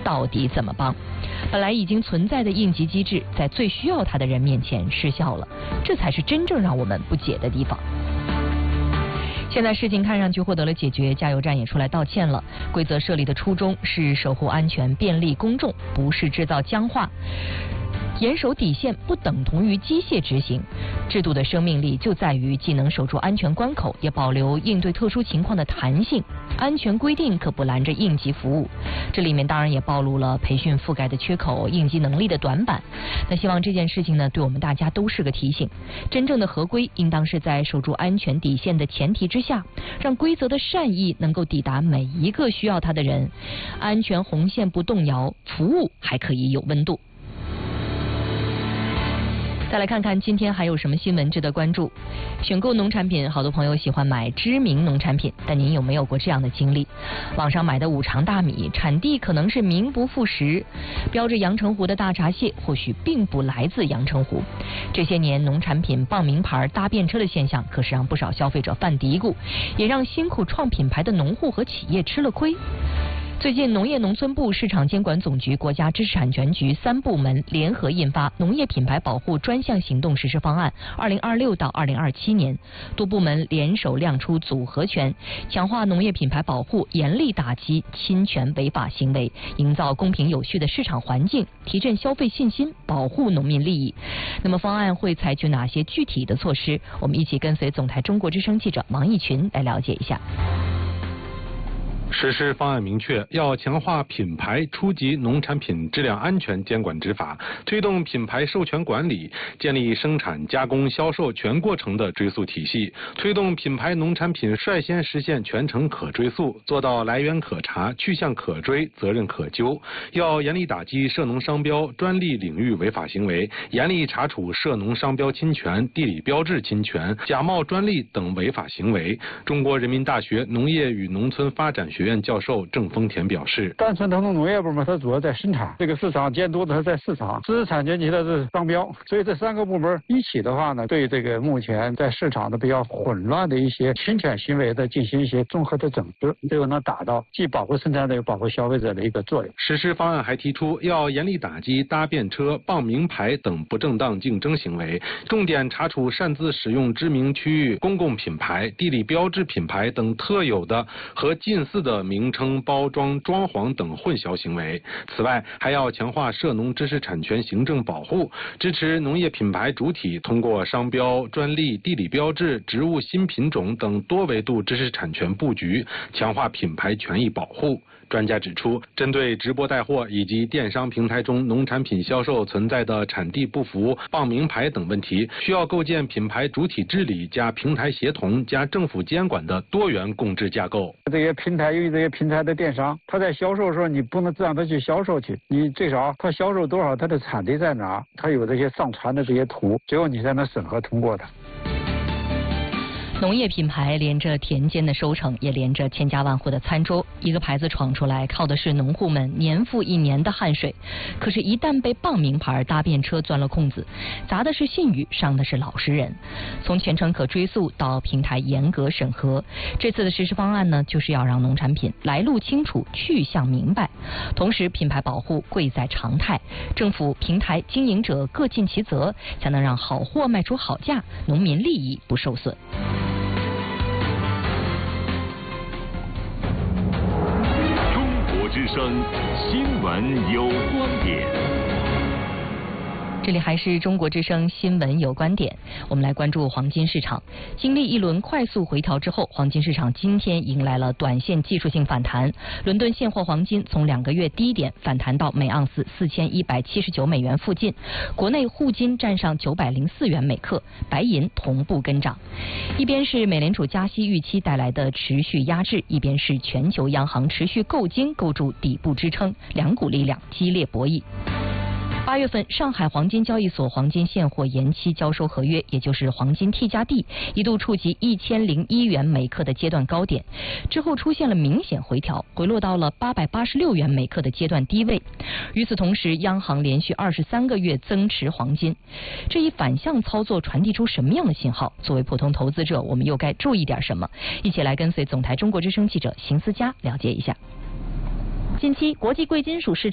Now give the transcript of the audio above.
到底怎么帮？本来已经存在的应急机制，在最需要它的人面前失效了，这才是真正让我们不解的地方。现在事情看上去获得了解决，加油站也出来道歉了。规则设立的初衷是守护安全、便利公众，不是制造僵化。严守底线不等同于机械执行，制度的生命力就在于既能守住安全关口，也保留应对特殊情况的弹性。安全规定可不拦着应急服务，这里面当然也暴露了培训覆盖的缺口、应急能力的短板。那希望这件事情呢，对我们大家都是个提醒。真正的合规应当是在守住安全底线的前提之下，让规则的善意能够抵达每一个需要它的人，安全红线不动摇，服务还可以有温度。再来看看今天还有什么新闻值得关注。选购农产品，好多朋友喜欢买知名农产品，但您有没有过这样的经历？网上买的五常大米，产地可能是名不副实，标着阳澄湖的大闸蟹或许并不来自阳澄湖。这些年农产品傍名牌搭便车的现象，可是让不少消费者犯嘀咕，也让辛苦创品牌的农户和企业吃了亏。最近，农业农村部、市场监管总局、国家知识产权局3部门联合印发《农业品牌保护专项行动实施方案（2026到2027年）》，多部门联手亮出组合拳，强化农业品牌保护，严厉打击侵权违法行为，营造公平有序的市场环境，提振消费信心，保护农民利益。那么，方案会采取哪些具体的措施？我们一起跟随总台中国之声记者王义群来了解一下。 实施方案明确，要强化品牌初级农产品质量安全监管执法，推动品牌授权管理，建立生产、加工、销售全过程的追溯体系，推动品牌农产品率先实现全程可追溯，做到来源可查、去向可追、责任可究。要严厉打击涉农商标、专利领域违法行为，严厉查处涉农商标侵权、地理标志侵权、假冒专利等违法行为。中国人民大学农业与农村发展学院教授郑丰田表示， 单纯农业部门它主要在生产，这个市场监督的在市场，知识产权局的是商标，所以这3个部门一起的话呢，对这个目前在市场的比较混乱的一些侵权行为的进行一些综合的整治，这个能达到既保护生产者又保护消费者的一个作用。 实施方案还提出，要严厉打击搭便车、傍名牌等不正当竞争行为，重点查处擅自使用知名区域、公共品牌、地理标志品牌等特有的和近似的名称、包装、装潢等混淆行为。此外，还要强化涉农知识产权行政保护，支持农业品牌主体通过商标、专利、地理标志、植物新品种等多维度知识产权布局，强化品牌权益保护。专家指出，针对直播带货以及电商平台中农产品销售存在的产地不符、傍名牌等问题，需要构建品牌主体治理加平台协同加政府监管的多元共治架构。 这些平台，由于这些平台的电商，他在销售的时候，你不能让他去销售去，你最少他销售多少，他的产地在哪，他有这些上传的这些图，最后你才能审核通过的。 农业品牌连着田间的收成，也连着千家万户的餐桌。一个牌子闯出来，靠的是农户们年复一年的汗水。可是，一旦被傍名牌搭便车钻了空子，砸的是信誉，伤的是老实人。从全程可追溯到平台严格审核，这次的实施方案呢，就是要让农产品来路清楚、去向明白，同时品牌保护贵在常态，政府、平台经营者各尽其责，才能让好货卖出好价，农民利益不受损。 之声新闻有观点， 这里还是中国之声新闻有观点，我们来关注黄金市场。经历一轮快速回调之后，黄金市场今天迎来了短线技术性反弹。伦敦现货黄金从2个月低点反弹到每盎司4179美元附近，国内沪金站上904元每克，白银同步跟涨。一边是美联储加息预期带来的持续压制，一边是全球央行持续购金构筑底部支撑，两股力量激烈博弈。8月份，上海黄金交易所黄金现货延期交收合约，也就是黄金 T 加 D， 一度触及1001元每克的阶段高点，之后出现了明显回调，回落到了886元每克的阶段低位。与此同时，央行连续23个月增持黄金，这一反向操作传递出什么样的信号？作为普通投资者，我们又该注意点什么？一起来跟随总台中国之声记者邢思佳了解一下。近期，国际贵金属市场